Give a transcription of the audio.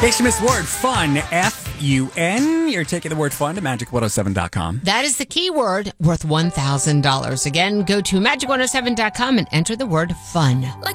HMS word fun, F-U-N. You're taking the word fun to magic107.com. That is the keyword worth $1,000. Again, go to magic107.com and enter the word fun.